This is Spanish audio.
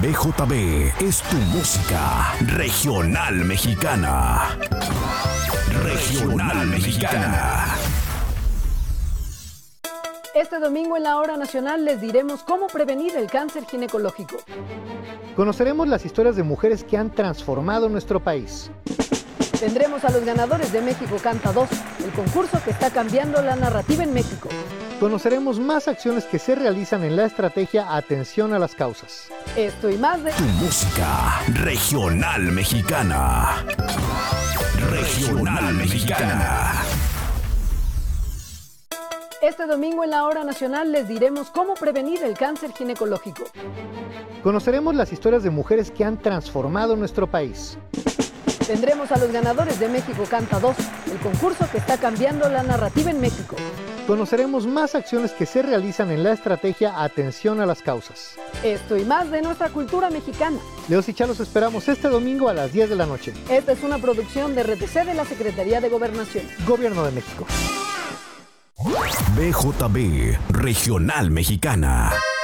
BJB es tu música regional mexicana. Regional mexicana. Este domingo en la Hora Nacional les diremos cómo prevenir el cáncer ginecológico. Conoceremos las historias de mujeres que han transformado nuestro país. Tendremos a los ganadores de México Canta 2, el concurso que está cambiando la narrativa en México. Conoceremos más acciones que se realizan en la estrategia Atención a las Causas. Esto y más de Tu música regional mexicana. Regional mexicana. Este domingo en la Hora Nacional les diremos cómo prevenir el cáncer ginecológico. Conoceremos las historias de mujeres que han transformado nuestro país. Tendremos a los ganadores de México Canta 2, el concurso que está cambiando la narrativa en México. Conoceremos más acciones que se realizan en la estrategia Atención a las Causas. Esto y más de nuestra cultura mexicana. Leos y Chá los esperamos este domingo a las 10 de la noche. Esta es una producción de RTC de la Secretaría de Gobernación. Gobierno de México. BJB Regional Mexicana.